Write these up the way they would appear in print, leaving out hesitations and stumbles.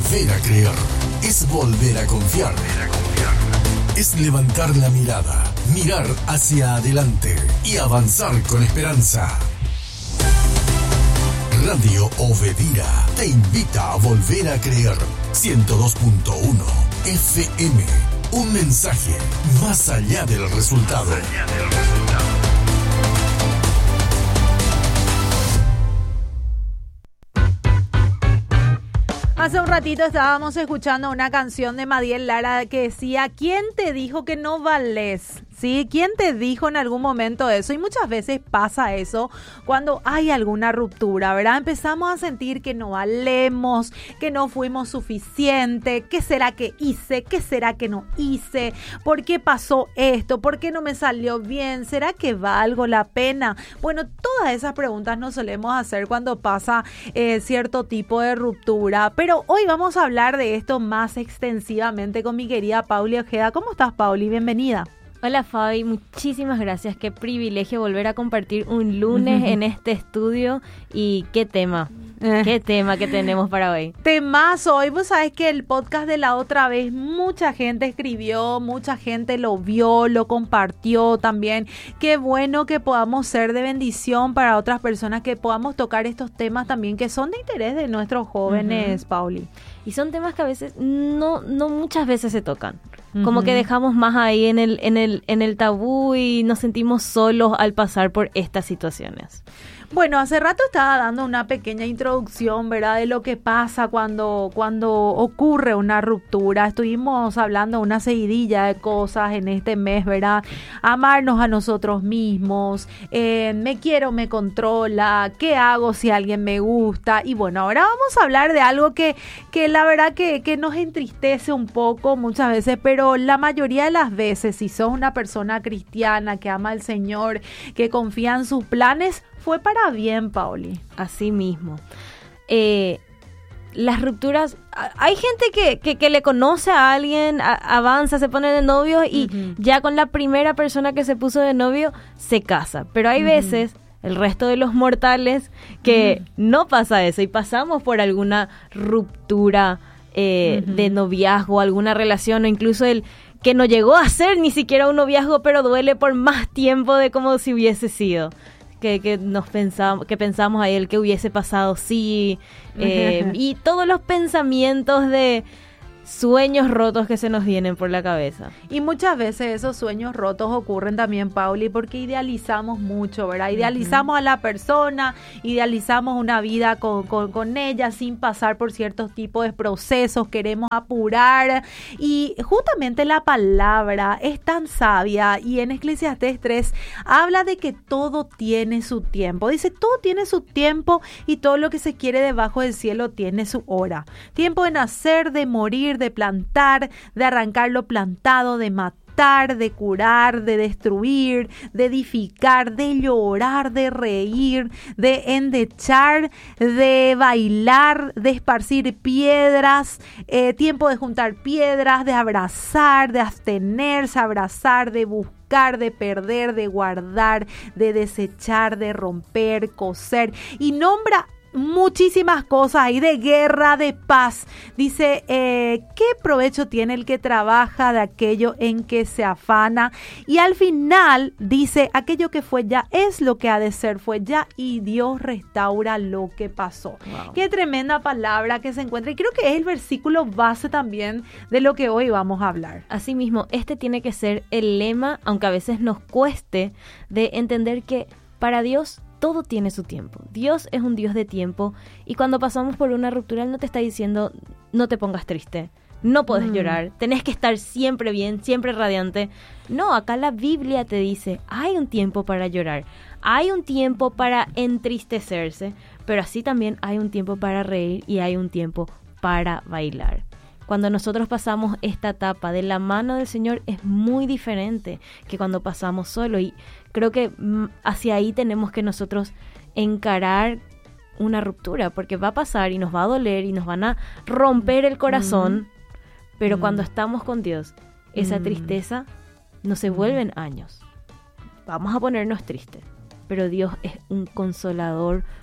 volver a creer. Es volver a confiar. Es levantar la mirada, mirar hacia adelante y avanzar con esperanza. Radio Obedira te invita a volver a creer. 102.1 FM. Un mensaje más allá del resultado. Hace un ratito estábamos escuchando una canción de Madiel Lara que decía: ¿quién te dijo que no vales? ¿Sí? ¿Quién te dijo en algún momento eso? Y muchas veces pasa eso cuando hay alguna ruptura, ¿verdad? Empezamos a sentir que no valemos, que no fuimos suficientes. ¿Qué será que hice? ¿Qué será que no hice? ¿Por qué pasó esto? ¿Por qué no me salió bien? ¿Será que valgo la pena? Bueno, todas esas preguntas nos solemos hacer cuando pasa cierto tipo de ruptura. Pero hoy vamos a hablar de esto más extensivamente con mi querida Pauli Ojeda. ¿Cómo estás, Pauli? Bienvenida. Hola, Fabi, muchísimas gracias. Qué privilegio volver a compartir un lunes en este estudio. Y qué tema que tenemos para hoy. Temazo. Hoy vos sabés que el podcast de la otra vez mucha gente escribió, mucha gente lo vio, lo compartió también. Qué bueno que podamos ser de bendición para otras personas, que podamos tocar estos temas también que son de interés de nuestros jóvenes, Pauli. Y son temas que a veces no muchas veces se tocan. Como que dejamos más ahí en el tabú y nos sentimos solos al pasar por estas situaciones. Bueno, hace rato estaba dando una pequeña introducción, ¿verdad?, de lo que pasa cuando ocurre una ruptura. Estuvimos hablando una seguidilla de cosas en este mes, ¿verdad? Amarnos a nosotros mismos, me quiero, me controla, ¿qué hago si alguien me gusta? Y bueno, ahora vamos a hablar de algo que la verdad que nos entristece un poco muchas veces, pero la mayoría de las veces, si sos una persona cristiana que ama al Señor, que confía en sus planes, fue para bien, Pauli. Así mismo. Las rupturas, hay gente que le conoce a alguien, avanza, se pone de novio y ya con la primera persona que se puso de novio se casa. Pero hay veces, el resto de los mortales, que no pasa eso y pasamos por alguna ruptura de noviazgo, alguna relación, o incluso el que no llegó a ser ni siquiera un noviazgo, pero duele por más tiempo de como si hubiese sido. Que pensamos ahí el que hubiese pasado, sí, y todos los pensamientos de sueños rotos que se nos vienen por la cabeza. Y muchas veces esos sueños rotos ocurren también, Pauli, porque idealizamos mucho, ¿verdad? Idealizamos a la persona, idealizamos una vida con ella sin pasar por ciertos tipos de procesos, queremos apurar. Y justamente la palabra es tan sabia, y en Eclesiastés 3 habla de que todo tiene su tiempo. Dice, todo tiene su tiempo y todo lo que se quiere debajo del cielo tiene su hora. Tiempo de nacer, de morir, de plantar, de arrancar lo plantado, de matar, de curar, de destruir, de edificar, de llorar, de reír, de endechar, de bailar, de esparcir piedras, tiempo de juntar piedras, de abrazar, de abstenerse, abrazar, de buscar, de perder, de guardar, de desechar, de romper, coser, y nombra muchísimas cosas ahí, de guerra, de paz. Dice, ¿qué provecho tiene el que trabaja de aquello en que se afana? Y al final dice, aquello que fue ya es lo que ha de ser, fue ya, y Dios restaura lo que pasó. Wow. Qué tremenda palabra que se encuentra, y creo que es el versículo base también de lo que hoy vamos a hablar. Asimismo, este tiene que ser el lema, aunque a veces nos cueste, de entender que para Dios todo tiene su tiempo. Dios es un Dios de tiempo, y cuando pasamos por una ruptura, Él no te está diciendo, no te pongas triste, no podés llorar, tenés que estar siempre bien, siempre radiante. No, acá la Biblia te dice, hay un tiempo para llorar, hay un tiempo para entristecerse, pero así también hay un tiempo para reír y hay un tiempo para bailar. Cuando nosotros pasamos esta etapa de la mano del Señor es muy diferente que cuando pasamos solo, y creo que hacia ahí tenemos que nosotros encarar una ruptura, porque va a pasar y nos va a doler y nos van a romper el corazón, pero cuando estamos con Dios, esa tristeza no se vuelve en años. Vamos a ponernos tristes, pero Dios es un consolador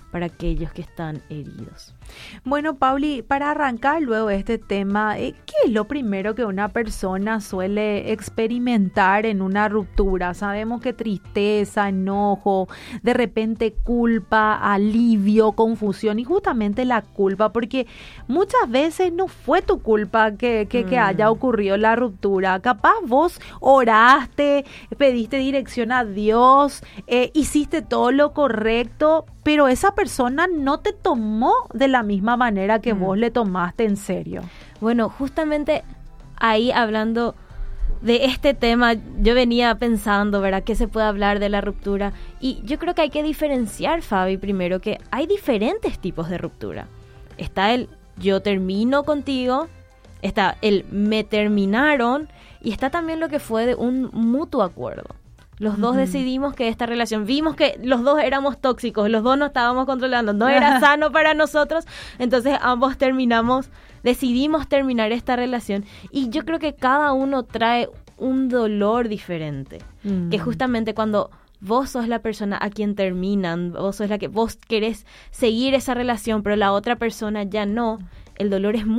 para aquellos que están heridos. Bueno, Pauli, para arrancar luego este tema, ¿qué es lo primero que una persona suele experimentar en una ruptura? Sabemos que tristeza, enojo, de repente culpa, alivio, confusión y justamente la culpa, porque muchas veces no fue tu culpa que haya ocurrido la ruptura. Capaz vos oraste, pediste dirección a Dios, hiciste todo lo correcto, pero esa persona no te tomó de la misma manera que vos le tomaste en serio. Bueno, justamente ahí hablando de este tema, yo venía pensando, ¿verdad?, que se puede hablar de la ruptura. Y yo creo que hay que diferenciar, Fabi, primero, que hay diferentes tipos de ruptura. Está el yo termino contigo, está el me terminaron, y está también lo que fue de un mutuo acuerdo. Los dos decidimos que esta relación, vimos que los dos éramos tóxicos, los dos no estábamos controlando, no era sano para nosotros, entonces ambos decidimos terminar esta relación. Y yo creo que cada uno trae un dolor diferente, que justamente cuando vos sos la persona a quien terminan, vos sos la que vos querés seguir esa relación, pero la otra persona ya no, el dolor es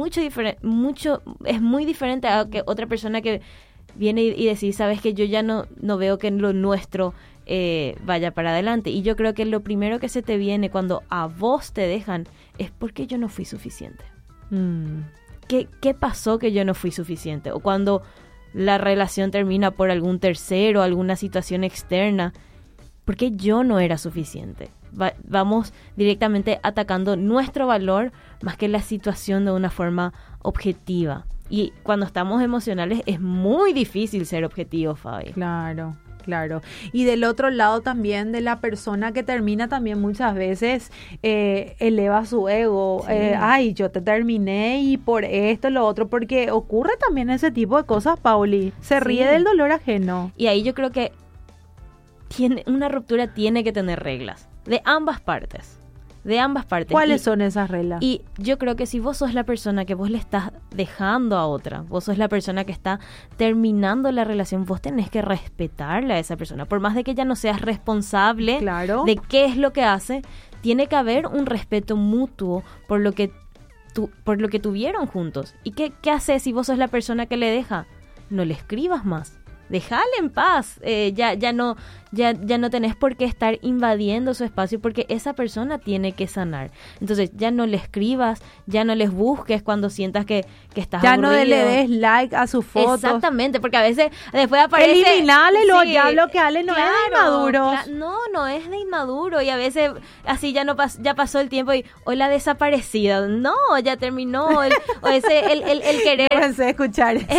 es muy diferente a que otra persona que viene y decir, sabes que yo ya no veo que lo nuestro vaya para adelante. Y yo creo que lo primero que se te viene cuando a vos te dejan es porque yo no fui suficiente. ¿Qué pasó que yo no fui suficiente? O cuando la relación termina por algún tercero, alguna situación externa, porque yo no era suficiente. Vamos directamente atacando nuestro valor más que la situación de una forma objetiva. Y cuando estamos emocionales es muy difícil ser objetivo, Fabi. Claro. Y del otro lado también de la persona que termina también muchas veces eleva su ego. Sí. Ay, yo te terminé y por esto, lo otro, porque ocurre también ese tipo de cosas, Pauli. Se ríe del dolor ajeno. Y ahí yo creo que una ruptura tiene que tener reglas de ambas partes. ¿Cuáles son esas reglas? Y yo creo que si vos sos la persona que vos le estás dejando a otra, vos sos la persona que está terminando la relación, vos tenés que respetarle a esa persona. Por más de que ella no seas responsable de qué es lo que hace, tiene que haber un respeto mutuo por lo que tuvieron juntos. ¿Y qué haces si vos sos la persona que le deja? No le escribas más. Déjale en paz, ya no tenés por qué estar invadiendo su espacio porque esa persona tiene que sanar. Entonces ya no le escribas, ya no les busques cuando sientas que estás aburrido. Ya no le des like a sus fotos. Exactamente, porque a veces después aparece... Eliminale ya bloqueale, no es de inmaduros. No es de inmaduro y a veces así ya pasó el tiempo y hoy la desaparecida. No, ya terminó el querer... No pensé escuchar eso.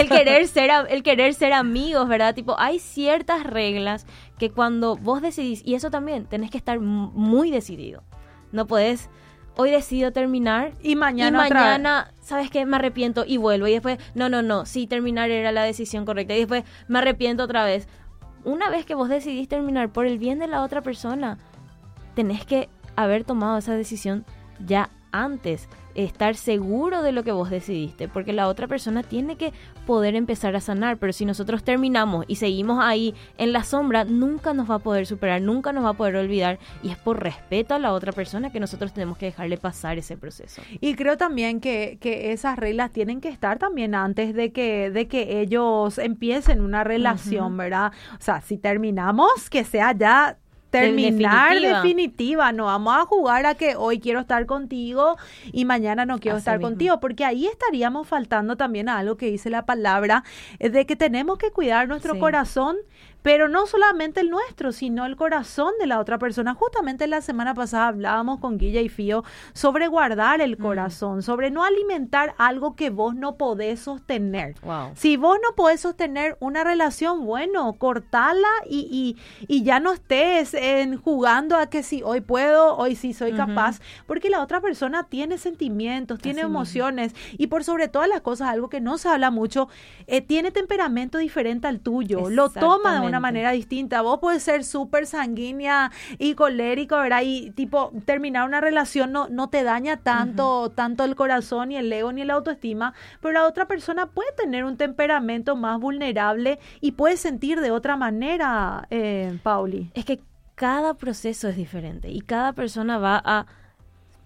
El querer ser amigos, ¿verdad? Tipo, hay ciertas reglas que cuando vos decidís, y eso también, tenés que estar muy decidido. No podés, hoy decido terminar y mañana ¿sabes qué? Me arrepiento y vuelvo. Y después, no, sí, terminar era la decisión correcta. Y después me arrepiento otra vez. Una vez que vos decidís terminar por el bien de la otra persona, tenés que haber tomado esa decisión ya antes. Estar seguro de lo que vos decidiste, porque la otra persona tiene que poder empezar a sanar, pero si nosotros terminamos y seguimos ahí en la sombra, nunca nos va a poder superar, nunca nos va a poder olvidar, y es por respeto a la otra persona que nosotros tenemos que dejarle pasar ese proceso. Y creo también que esas reglas tienen que estar también antes de que ellos empiecen una relación, ¿verdad? O sea, si terminamos, que sea ya terminar definitiva, no vamos a jugar a que hoy quiero estar contigo y mañana no quiero estar contigo, porque ahí estaríamos faltando también a algo que dice la palabra, de que tenemos que cuidar nuestro corazón, pero no solamente el nuestro, sino el corazón de la otra persona. Justamente la semana pasada hablábamos con Guilla y Fío sobre guardar el corazón, sobre no alimentar algo que vos no podés sostener. Wow. Si vos no podés sostener una relación, bueno, cortala y ya no estés jugando a que si hoy puedo, hoy sí soy capaz, porque la otra persona tiene sentimientos, tiene emociones y por sobre todas las cosas, algo que no se habla mucho, tiene temperamento diferente al tuyo, lo toma de una manera distinta. Vos puedes ser súper sanguínea y colérico, ¿verdad? Y tipo, terminar una relación no te daña tanto el corazón, ni el ego, ni la autoestima, pero la otra persona puede tener un temperamento más vulnerable y puede sentir de otra manera, Pauli. Es que cada proceso es diferente y cada persona va a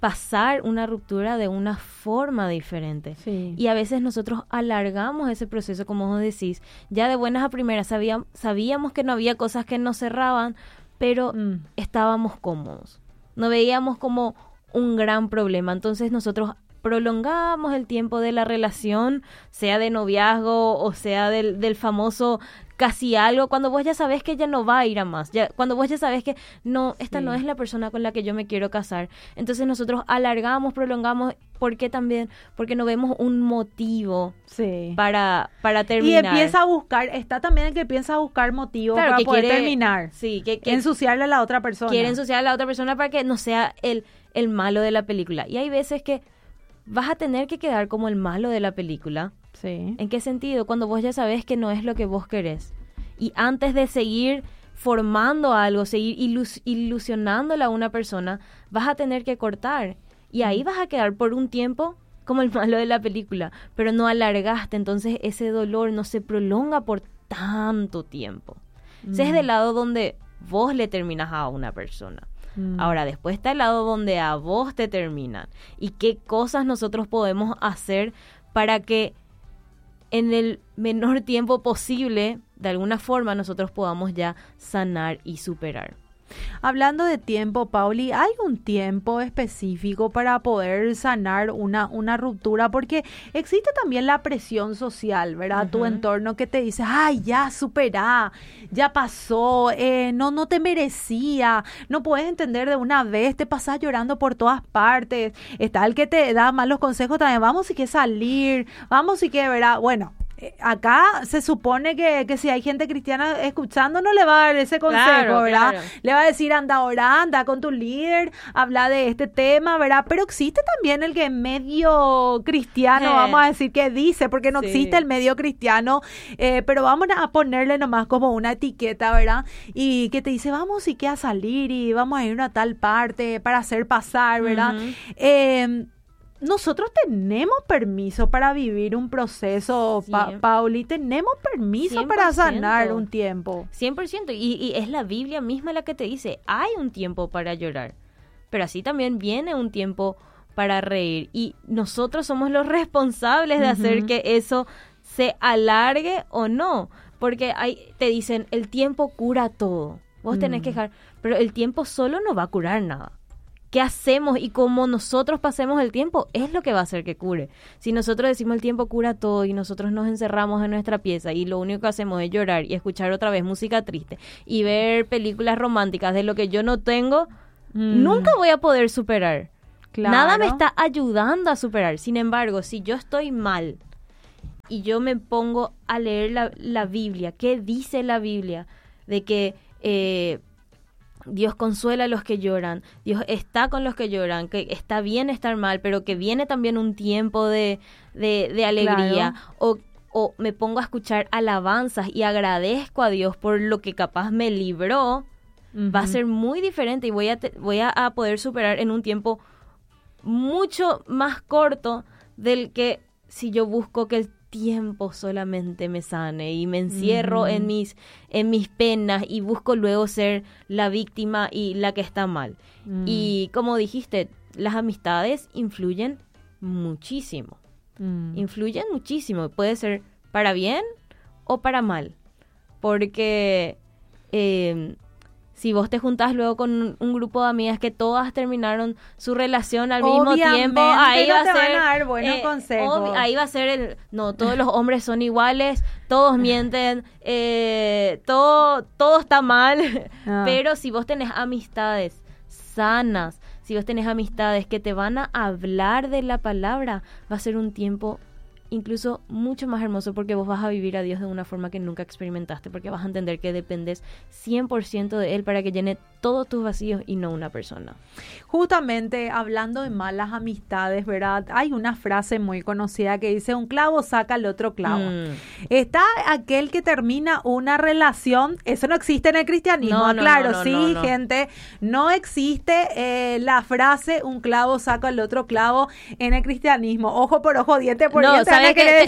pasar una ruptura de una forma diferente. Sí. Y a veces nosotros alargamos ese proceso, como vos decís. Ya de buenas a primeras sabíamos que no había cosas que nos cerraban, pero estábamos cómodos. No veíamos como un gran problema. Entonces nosotros prolongamos el tiempo de la relación, sea de noviazgo o sea del famoso casi algo, cuando vos ya sabés que ya no va a ir a más, cuando vos ya sabés que no, esta no es la persona con la que yo me quiero casar. Entonces nosotros alargamos, prolongamos, ¿por qué también? Porque no vemos un motivo para terminar. Y empieza a buscar, está también el que empieza a buscar motivos para que poder quiere terminar. Sí, que ensuciarle a la otra persona. Quiere ensuciar a la otra persona para que no sea el malo de la película. Y hay veces que vas a tener que quedar como el malo de la película. Sí. ¿En qué sentido? Cuando vos ya sabés que no es lo que vos querés. Y antes de seguir formando algo, seguir ilusionándola a una persona, vas a tener que cortar. Y ahí vas a quedar por un tiempo como el malo de la película. Pero no alargaste, entonces ese dolor no se prolonga por tanto tiempo. Ese es del lado donde vos le terminas a una persona. Ahora, después está el lado donde a vos te terminan. Y qué cosas nosotros podemos hacer para que en el menor tiempo posible, de alguna forma, nosotros podamos ya sanar y superar. Hablando de tiempo, Pauli, ¿hay un tiempo específico para poder sanar una ruptura? Porque existe también la presión social, ¿verdad? Tu entorno que te dice, ay, ya superá, ya pasó, no te merecía, no puedes entender de una vez, te pasás llorando por todas partes. Está el que te da malos consejos también, vamos y que salir, vamos y que, ¿verdad? Bueno, acá se supone que si hay gente cristiana escuchando no le va a dar ese consejo, ¿verdad? Claro. Le va a decir, anda a orar, anda con tu líder, habla de este tema, ¿verdad? Pero existe también el que es medio cristiano, vamos a decir que dice, porque no existe el medio cristiano, pero vamos a ponerle nomás como una etiqueta, ¿verdad? Y que te dice, vamos y que a salir y vamos a ir a una tal parte para hacer pasar, ¿verdad? Nosotros tenemos permiso para vivir un proceso, Pauli, tenemos permiso 100%. Para sanar un tiempo. 100%, y es la Biblia misma la que te dice, hay un tiempo para llorar, pero así también viene un tiempo para reír, y nosotros somos los responsables de hacer que eso se alargue o no, porque te dicen, el tiempo cura todo, vos tenés que dejar, pero el tiempo solo no va a curar nada. ¿Qué hacemos? Y cómo nosotros pasemos el tiempo es lo que va a hacer que cure. Si nosotros decimos el tiempo cura todo y nosotros nos encerramos en nuestra pieza y lo único que hacemos es llorar y escuchar otra vez música triste y ver películas románticas de lo que yo no tengo, nunca voy a poder superar. Claro. Nada me está ayudando a superar. Sin embargo, si yo estoy mal y yo me pongo a leer la Biblia, ¿qué dice la Biblia? De que Dios consuela a los que lloran, Dios está con los que lloran, que está bien estar mal, pero que viene también un tiempo de alegría, claro. o me pongo a escuchar alabanzas y agradezco a Dios por lo que capaz me libró, va a ser muy diferente y voy a poder superar en un tiempo mucho más corto del que si yo busco que el tiempo solamente me sane y me encierro en mis penas y busco luego ser la víctima y la que está mal. Y como dijiste, las amistades influyen muchísimo. Influyen muchísimo. Puede ser para bien o para mal. Porque si vos te juntás luego con un grupo de amigas que todas terminaron su relación al mismo tiempo, ahí va a ser, van a dar buenos consejos. Ahí va a ser no, todos los hombres son iguales, todos mienten, todo está mal. Pero si vos tenés amistades sanas, si vos tenés amistades que te van a hablar de la palabra, va a ser un tiempo incluso mucho más hermoso, porque vos vas a vivir a Dios de una forma que nunca experimentaste, porque vas a entender que dependes 100% de Él para que llene todos tus vacíos y no una persona. Justamente hablando de malas amistades, ¿verdad? Hay una frase muy conocida que dice, un clavo saca el otro clavo. Está aquel que termina una relación, eso no existe en el cristianismo, no, gente, no existe la frase un clavo saca el otro clavo en el cristianismo. Ojo por ojo, diente por diente.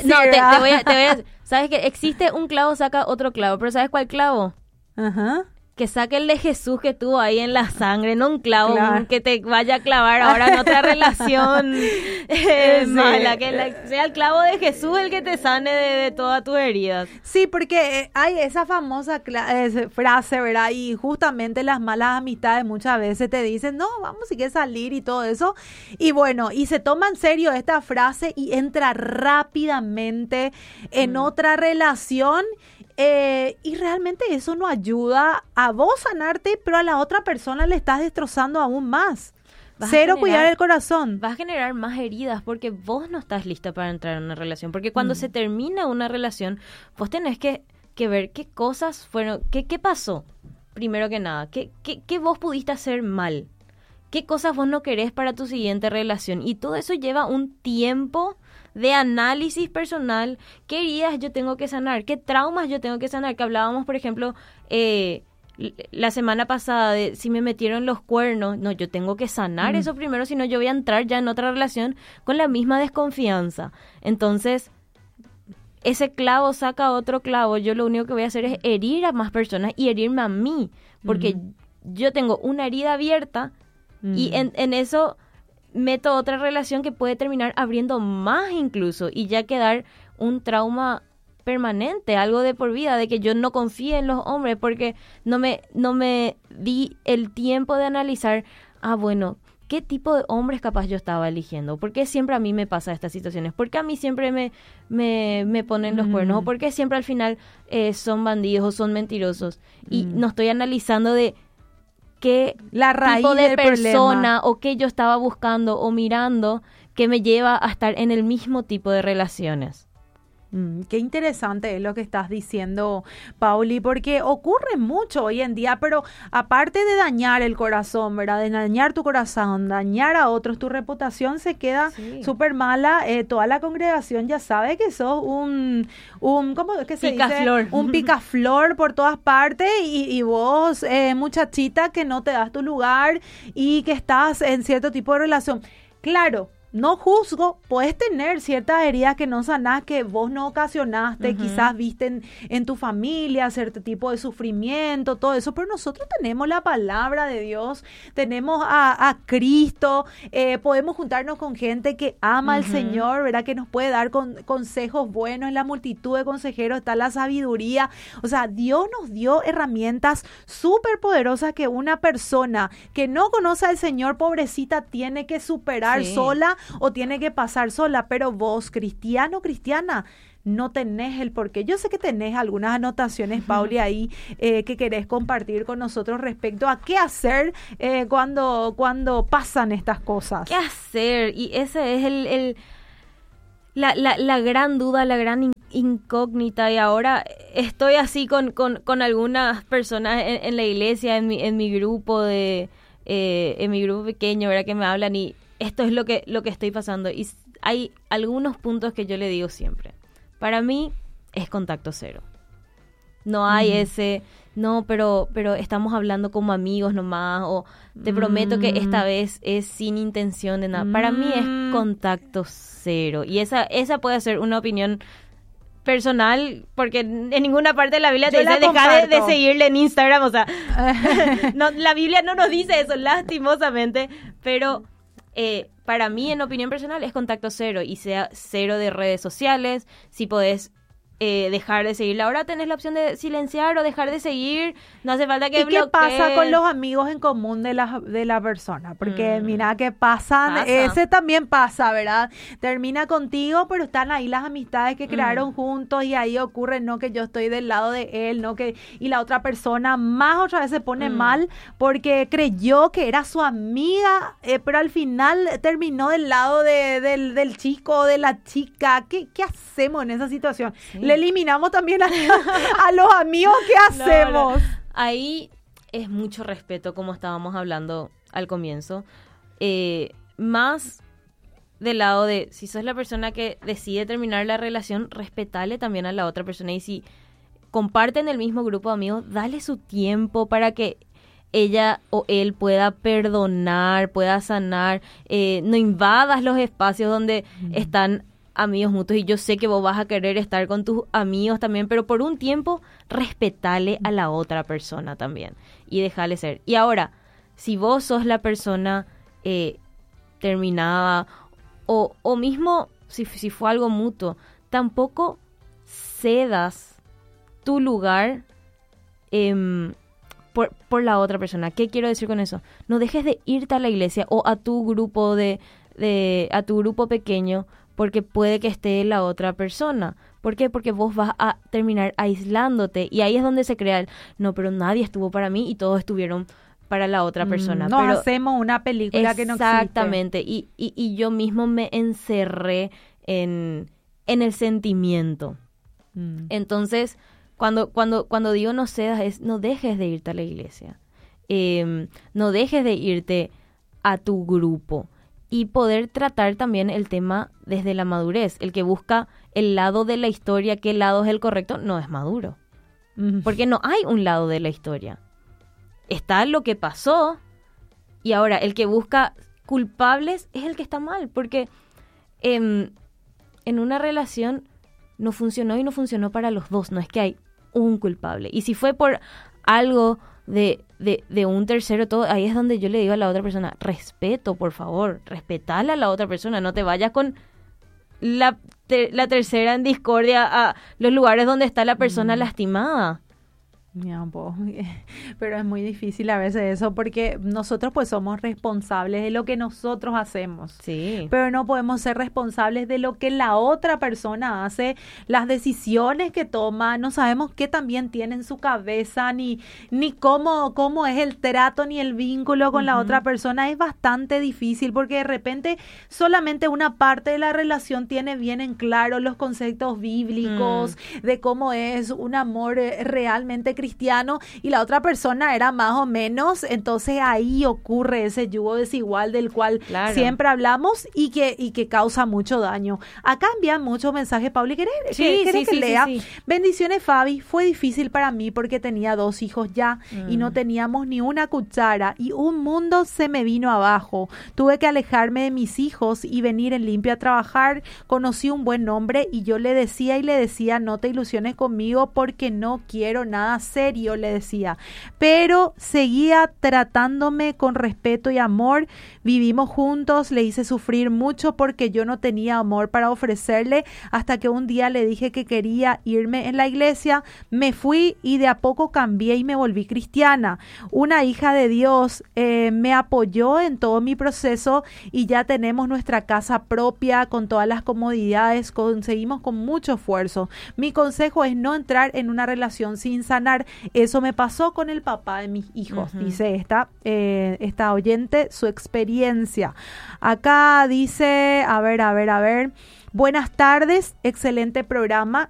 Te voy a ¿sabes que existe un clavo saca otro clavo? ¿Pero sabes cuál clavo? que saque el de Jesús que tuvo ahí en la sangre, no un clavo Claro. que te vaya a clavar ahora en otra relación mala, que sea el clavo de Jesús el que te sane de todas tus heridas. Sí, porque hay esa famosa frase, ¿verdad? Y justamente las malas amistades muchas veces te dicen, no, vamos, si quieres salir y todo eso. Y bueno, y se toma en serio esta frase y entra rápidamente en otra relación. Y realmente eso no ayuda a vos sanarte, pero a la otra persona le estás destrozando aún más. Cero cuidar el corazón. Vas a generar más heridas porque vos no estás lista para entrar en una relación. Porque cuando se termina una relación, vos tenés que ver qué cosas fueron, qué pasó, primero que nada. ¿Qué vos pudiste hacer mal? ¿Qué cosas vos no querés para tu siguiente relación? Y todo eso lleva un tiempo de análisis personal. ¿Qué heridas yo tengo que sanar? ¿Qué traumas yo tengo que sanar? Que hablábamos, por ejemplo, la semana pasada de si me metieron los cuernos. No, yo tengo que sanar eso primero, si no yo voy a entrar ya en otra relación con la misma desconfianza. Entonces, ese clavo saca otro clavo. Yo lo único que voy a hacer es herir a más personas y herirme a mí, porque yo tengo una herida abierta y en eso meto otra relación que puede terminar abriendo más incluso y ya quedar un trauma permanente, algo de por vida, de que yo no confíe en los hombres porque no me di el tiempo de analizar, bueno, ¿qué tipo de hombres capaz yo estaba eligiendo? ¿Por qué siempre a mí me pasa estas situaciones? ¿Por qué a mí siempre me ponen los cuernos? ¿O por qué siempre al final son bandidos o son mentirosos? Y no estoy analizando de qué tipo de persona o qué yo estaba buscando o mirando que me lleva a estar en el mismo tipo de relaciones. Qué interesante es lo que estás diciendo, Pauli, porque ocurre mucho hoy en día, pero aparte de dañar el corazón, ¿verdad? De dañar tu corazón, dañar a otros, tu reputación se queda súper mala. Toda la congregación ya sabe que sos un ¿cómo es que se dice? Un picaflor por todas partes y vos, muchachita, que no te das tu lugar y que estás en cierto tipo de relación. Claro. No juzgo, puedes tener ciertas heridas que no sanás, que vos no ocasionaste, quizás viste en tu familia cierto tipo de sufrimiento, todo eso, pero nosotros tenemos la palabra de Dios, tenemos a Cristo, podemos juntarnos con gente que ama al Señor, ¿verdad? Que nos puede dar consejos buenos. En la multitud de consejeros está la sabiduría. O sea, Dios nos dio herramientas súper poderosas que una persona que no conoce al Señor, pobrecita, tiene que superar sola o tiene que pasar sola, pero vos, cristiano, cristiana, no tenés el porqué. Yo sé que tenés algunas anotaciones, Pauli, ahí que querés compartir con nosotros respecto a qué hacer cuando pasan estas cosas. ¿Qué hacer? Y ese es la gran duda, la gran incógnita. Y ahora estoy así con algunas personas en la iglesia, en mi grupo en mi grupo pequeño, ¿verdad? Que me hablan y esto es lo que estoy pasando. Y hay algunos puntos que yo le digo siempre. Para mí es contacto cero. No hay ese, no, pero estamos hablando como amigos nomás, o te prometo que esta vez es sin intención de nada. Para mí es contacto cero. Y esa puede ser una opinión personal, porque en ninguna parte de la Biblia te dice dejar de seguirle en Instagram, o sea, no, la Biblia no nos dice eso, lastimosamente, pero para mí, en opinión personal, es contacto cero, y sea cero de redes sociales. Si podés dejar de seguirla, ahora tenés la opción de silenciar o dejar de seguir, no hace falta que bloquees. ¿Y qué pasa con los amigos en común de la persona? Porque mira que pasa, ese también pasa, ¿verdad? Termina contigo, pero están ahí las amistades que crearon juntos, y ahí ocurre, no, que yo estoy del lado de él, no, que y la otra persona más otra vez se pone mal porque creyó que era su amiga, pero al final terminó del lado del chico o de la chica. ¿Qué hacemos en esa situación? Sí. Le eliminamos también a los amigos. ¿Qué hacemos? No. Ahí es mucho respeto, como estábamos hablando al comienzo. Más del lado de, si sos la persona que decide terminar la relación, respetale también a la otra persona. Y si comparten el mismo grupo de amigos, dale su tiempo para que ella o él pueda perdonar, pueda sanar. No invadas los espacios donde están amigos mutuos y yo sé que vos vas a querer estar con tus amigos también, pero por un tiempo respetale a la otra persona también y déjale ser. Y ahora, si vos sos la persona terminada o mismo si fue algo mutuo, tampoco cedas tu lugar por la otra persona. ¿Qué quiero decir con eso? No dejes de irte a la iglesia o a tu grupo a tu grupo pequeño porque puede que esté la otra persona. ¿Por qué? Porque vos vas a terminar aislándote y ahí es donde se crea no, pero nadie estuvo para mí y todos estuvieron para la otra persona. No pero hacemos una película que no existe. Exactamente. Y yo mismo me encerré en el sentimiento. Entonces, cuando digo no cedas, no dejes de irte a la iglesia. No dejes de irte a tu grupo. Y poder tratar también el tema desde la madurez. El que busca el lado de la historia, qué lado es el correcto, no es maduro. Porque no hay un lado de la historia. Está lo que pasó y ahora el que busca culpables es el que está mal. Porque en una relación no funcionó y no funcionó para los dos. No es que hay un culpable. Y si fue por algo de un tercero, todo, ahí es donde yo le digo a la otra persona, respeto, por favor, respetala a la otra persona, no te vayas con la tercera en discordia a los lugares donde está la persona lastimada. Pero es muy difícil a veces eso porque nosotros pues somos responsables de lo que nosotros hacemos. Sí. Pero no podemos ser responsables de lo que la otra persona hace, las decisiones que toma, no sabemos qué también tiene en su cabeza, ni cómo es el trato, ni el vínculo con la otra persona. Es bastante difícil porque de repente solamente una parte de la relación tiene bien en claro los conceptos bíblicos de cómo es un amor realmente cristiano y la otra persona era más o menos, entonces ahí ocurre ese yugo desigual del cual siempre hablamos y que causa mucho daño. Acá envían muchos mensajes, Pauli, ¿querés que lea? Sí. Bendiciones, Fabi, fue difícil para mí porque tenía 2 hijos ya y no teníamos ni una cuchara y un mundo se me vino abajo. Tuve que alejarme de mis hijos y venir en limpio a trabajar. Conocí un buen hombre y yo le decía no te ilusiones conmigo porque no quiero nada serio, le decía, pero seguía tratándome con respeto y amor. Vivimos juntos, le hice sufrir mucho porque yo no tenía amor para ofrecerle, hasta que un día le dije que quería irme en la iglesia, me fui y de a poco cambié y me volví cristiana. Una hija de Dios me apoyó en todo mi proceso y ya tenemos nuestra casa propia con todas las comodidades, conseguimos con mucho esfuerzo. Mi consejo es no entrar en una relación sin sanar. Eso me pasó con el papá de mis hijos, dice esta oyente, su experiencia. Acá dice, a ver. Buenas tardes, excelente programa.